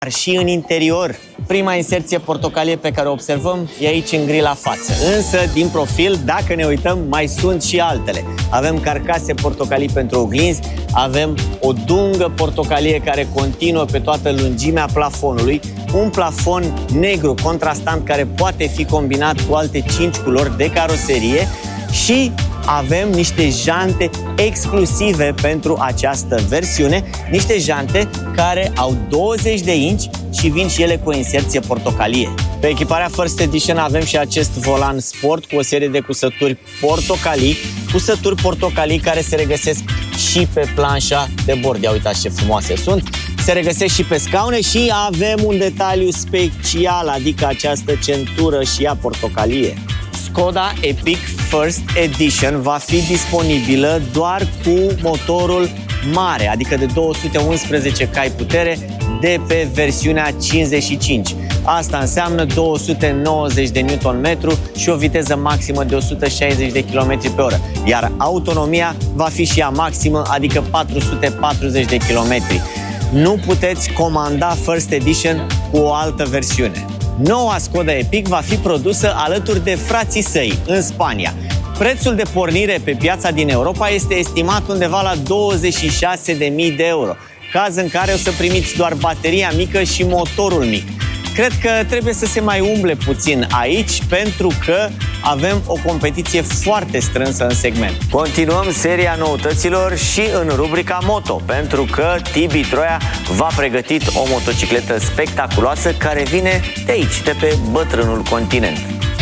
și în interior. Prima inserție portocalie pe care o observăm e aici în grila față. Însă, din profil, dacă ne uităm, mai sunt și altele. Avem carcase portocalii pentru oglinzi, avem o dungă portocalie care continuă pe toată lungimea plafonului, un plafon negru contrastant care poate fi combinat cu alte 5 culori de caroserie și avem niște jante exclusive pentru această versiune, niște jante care au 20 de inci și vin și ele cu o inserție portocalie. Pe echiparea First Edition avem și acest volan sport cu o serie de cusături portocalii care se regăsesc și pe planșa de bord. Ia uitați ce frumoase sunt! Se regăsesc și pe scaune și avem un detaliu special, adică această centură și ea portocalie. Skoda Epic First Edition va fi disponibilă doar cu motorul mare, adică de 211 cai putere de pe versiunea 55. Asta înseamnă 290 de Nm și o viteză maximă de 160 de km/h, iar autonomia va fi și ea maximă, adică 440 de km. Nu puteți comanda First Edition cu o altă versiune. Noua Skoda Epic va fi produsă alături de frații săi în Spania. Prețul de pornire pe piața din Europa este estimat undeva la 26.000 de euro, caz în care o să primiți doar bateria mică și motorul mic. Cred că trebuie să se mai umble puțin aici, pentru că avem o competiție foarte strânsă în segment. Continuăm seria noutăților și în rubrica Moto, pentru că Tibi Troia v-a pregătit o motocicletă spectaculoasă care vine de aici, de pe bătrânul continent.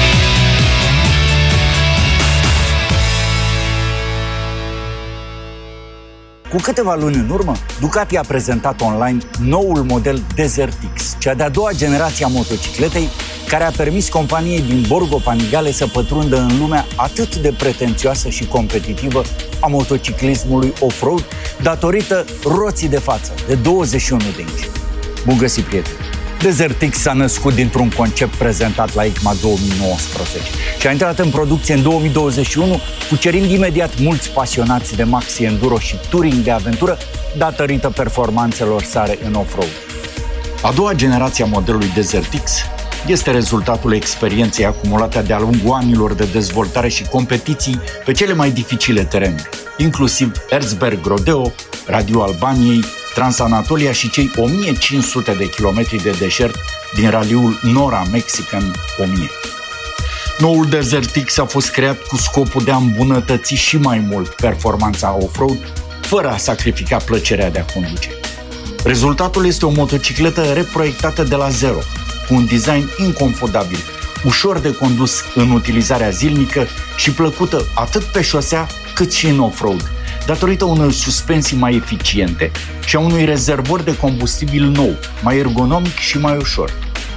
Cu câteva luni în urmă, Ducati a prezentat online noul model Desert X, cea de-a doua generație a motocicletei, care a permis companiei din Borgo Panigale să pătrundă în lumea atât de pretențioasă și competitivă a motociclismului off-road, datorită roții de față, de 21 de inci. Bun găsit, prieteni! Desert X s-a născut dintr-un concept prezentat la EICMA 2019 și a intrat în producție în 2021, cucerind imediat mulți pasionați de maxi enduro și touring de aventură, datorită performanțelor sale în off-road. A doua generație a modelului Desert X este rezultatul experienței acumulate de-a lungul anilor de dezvoltare și competiții pe cele mai dificile terenuri, inclusiv Erzberg Rodeo, Radiul Albaniei, Transanatolia și cei 1500 de kilometri de deșert din raliul Nora Mexican 1000. Noul Desert X a fost creat cu scopul de a îmbunătăți și mai mult performanța off-road, fără a sacrifica plăcerea de a conduce. Rezultatul este o motocicletă reproiectată de la zero, cu un design inconfundabil, ușor de condus în utilizarea zilnică și plăcută atât pe șosea cât și în off-road, datorită unor suspensii mai eficiente și a unui rezervor de combustibil nou, mai ergonomic și mai ușor.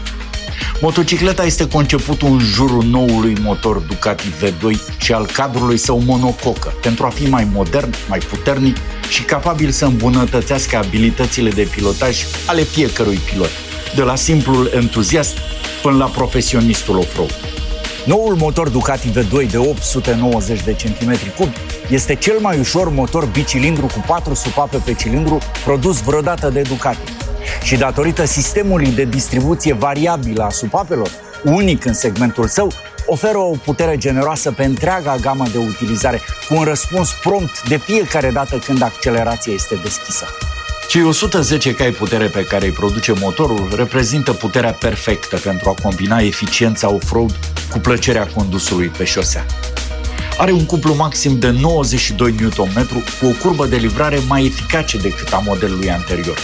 Motocicleta este concepută în jurul noului motor Ducati V2 și al cadrului său monococă, pentru a fi mai modern, mai puternic și capabil să îmbunătățească abilitățile de pilotaj ale fiecărui pilot, de la simplul entuziast până la profesionistul off-road. Noul motor Ducati V2 de 890 de centimetri cubi este cel mai ușor motor bicilindru cu 4 supape pe cilindru produs vreodată de Ducati. Și datorită sistemului de distribuție variabilă a supapelor, unic în segmentul său, oferă o putere generoasă pe întreaga gamă de utilizare, cu un răspuns prompt de fiecare dată când accelerația este deschisă. Cei 110 cai putere pe care îi produce motorul reprezintă puterea perfectă pentru a combina eficiența off-road cu plăcerea condusului pe șosea. Are un cuplu maxim de 92 Nm cu o curbă de livrare mai eficace decât a modelului anterior,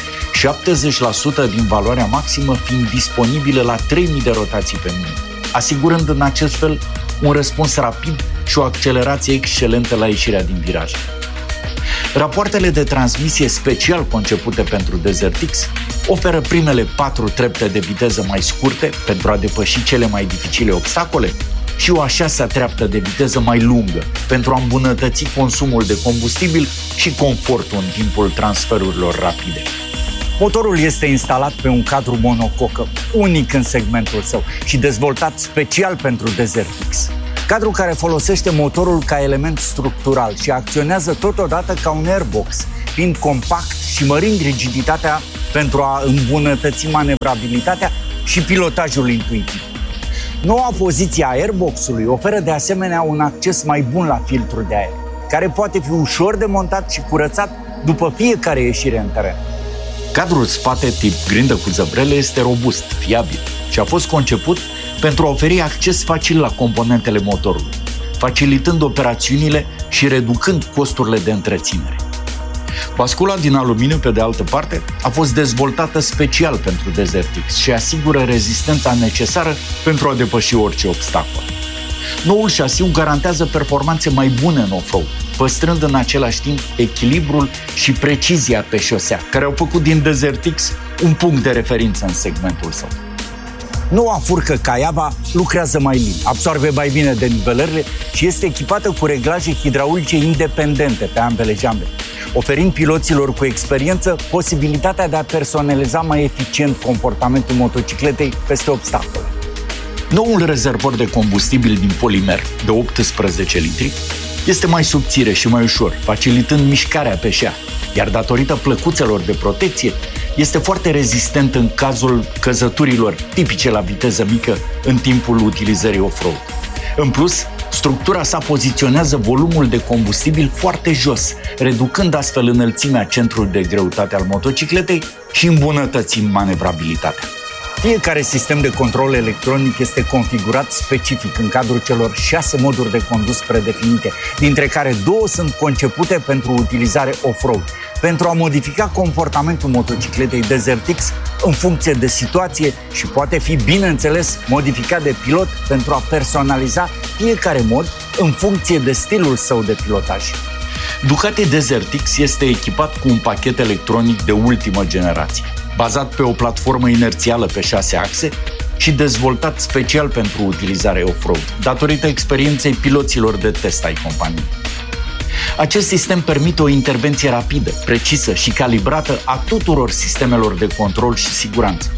70% din valoarea maximă fiind disponibilă la 3000 de rotații pe minut, asigurând în acest fel un răspuns rapid și o accelerație excelentă la ieșirea din viraje. Rapoartele de transmisie special concepute pentru Desert X oferă primele 4 trepte de viteză mai scurte pentru a depăși cele mai dificile obstacole și o a 6-a treaptă de viteză mai lungă pentru a îmbunătăți consumul de combustibil și confortul în timpul transferurilor rapide. Motorul este instalat pe un cadru monococă, unic în segmentul său și dezvoltat special pentru Desert X. Cadru care folosește motorul ca element structural și acționează totodată ca un airbox, scuțipind compact și mărind rigiditatea pentru a îmbunătăți manevrabilitatea și pilotajul intuitiv. Noua poziție a airbox-ului oferă de asemenea un acces mai bun la filtrul de aer, care poate fi ușor de montat și curățat după fiecare ieșire în teren. Cadrul spate tip grindă cu zăbrele este robust, fiabil și a fost conceput pentru a oferi acces facil la componentele motorului, facilitând operațiunile și reducând costurile de întreținere. Bascula din aluminiu, pe de altă parte, a fost dezvoltată special pentru DesertX și asigură rezistența necesară pentru a depăși orice obstacol. Noul șasiu garantează performanțe mai bune în off-road, păstrând în același timp echilibrul și precizia pe șosea, care au făcut din DesertX un punct de referință în segmentul său. Noua furcă Caiaba lucrează mai lin, absorbe mai bine denivelările și este echipată cu reglaje hidraulice independente pe ambele jambe, oferind piloților cu experiență posibilitatea de a personaliza mai eficient comportamentul motocicletei peste obstacole. Noul rezervor de combustibil din polimer de 18 litri este mai subțire și mai ușor, facilitând mișcarea pe șa, iar datorită plăcuțelor de protecție, este foarte rezistent în cazul căzăturilor tipice la viteză mică în timpul utilizării off-road. În plus, structura sa poziționează volumul de combustibil foarte jos, reducând astfel înălțimea centrului de greutate al motocicletei și îmbunătățind manevrabilitatea. Fiecare sistem de control electronic este configurat specific în cadrul celor 6 moduri de condus predefinite, dintre care 2 sunt concepute pentru utilizare off-road, pentru a modifica comportamentul motocicletei DesertX în funcție de situație și poate fi, bineînțeles, modificat de pilot pentru a personaliza fiecare mod în funcție de stilul său de pilotaj. Ducati DesertX este echipat cu un pachet electronic de ultimă generație, bazat pe o platformă inerțială pe 6 axe și dezvoltat special pentru utilizare off-road, datorită experienței piloților de test ai companiei. Acest sistem permite o intervenție rapidă, precisă și calibrată a tuturor sistemelor de control și siguranță.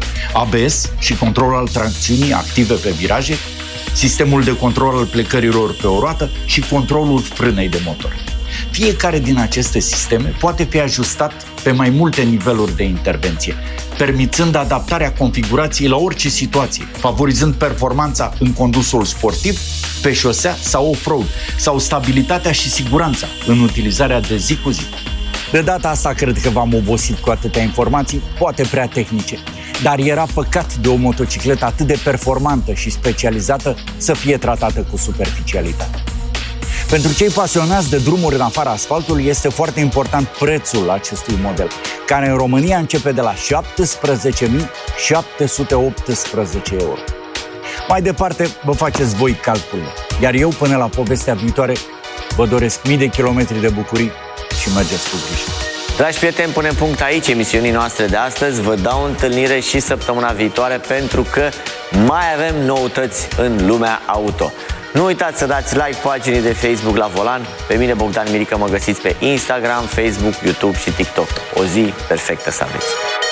ABS și control al tracțiunii active pe viraje, sistemul de control al plecărilor pe o roată și controlul frânei de motor. Fiecare din aceste sisteme poate fi ajustat pe mai multe niveluri de intervenție, permițând adaptarea configurației la orice situație, favorizând performanța în condusul sportiv, pe șosea sau off-road, sau stabilitatea și siguranța în utilizarea de zi cu zi. De data asta cred că v-am obosit cu atâtea informații, poate prea tehnice, dar era păcat de o motocicletă atât de performantă și specializată să fie tratată cu superficialitate. Pentru cei pasionați de drumuri în afara asfaltului, este foarte important prețul acestui model, care în România începe de la 17.718 euro. Mai departe, vă faceți voi calculele, iar eu, până la povestea viitoare, vă doresc mii de kilometri de bucurii și mergeți cu grijă. Dragi prieteni, punem punct aici emisiunii noastre de astăzi. Vă dau întâlnire și săptămâna viitoare, pentru că mai avem noutăți în lumea auto. Nu uitați să dați like paginii de Facebook La Volan. Pe mine, Bogdan Mirică, mă găsiți pe Instagram, Facebook, YouTube și TikTok. O zi perfectă să aveți!